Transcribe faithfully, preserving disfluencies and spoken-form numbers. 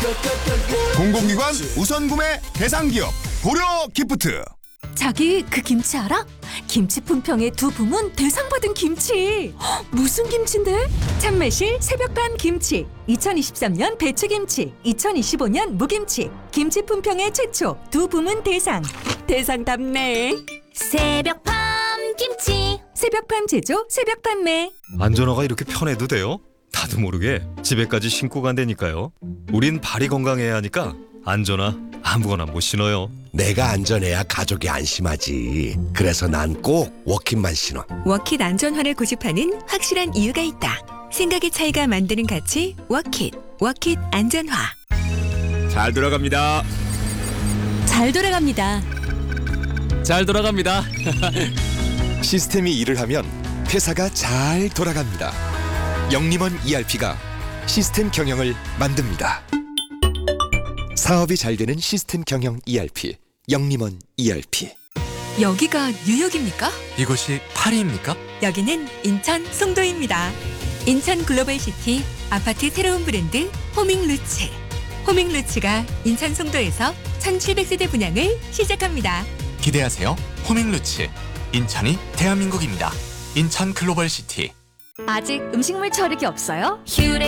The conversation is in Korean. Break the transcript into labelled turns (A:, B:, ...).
A: 공공기관 우선 구매 대상 기업 고려 기프트.
B: 자기 그 김치 알아? 김치 품평의 두 부문 대상 받은 김치. 헉, 무슨 김치인데? 참매실 새벽밤 김치, 이천이십삼 년 배추김치, 이천이십오 년 무김치. 김치 품평의 최초 두 부문 대상. 대상답네.
C: 새벽밤 김치.
B: 새벽밤 제조, 새벽 판매.
D: 안전화가 이렇게 편해도 돼요? 나도 모르게 집에까지 신고 간다니까요. 우린 발이 건강해야 하니까 안전화 아무거나 못 신어요.
E: 내가 안전해야 가족이 안심하지. 그래서 난 꼭 워킷만 신어.
F: 워킷 안전화를 고집하는 확실한 이유가 있다. 생각의 차이가 만드는 가치 워킷. 워킷 안전화.
G: 잘 돌아갑니다.
B: 잘 돌아갑니다.
G: 잘 돌아갑니다.
H: 시스템이 일을 하면 회사가 잘 돌아갑니다. 영림원 이알피가 시스템 경영을 만듭니다. 사업이 잘 되는 시스템 경영 이알피, 영림원 이알피.
F: 여기가 뉴욕입니까?
G: 이곳이 파리입니까?
F: 여기는 인천 송도입니다. 인천 글로벌시티 아파트 새로운 브랜드 호밍루츠. 호밍루츠가 인천 송도에서 천칠백 세대 분양을 시작합니다.
G: 기대하세요. 호밍루츠. 인천이 대한민국입니다. 인천 글로벌시티.
B: 아직 음식물 처리기 없어요?
C: 휴대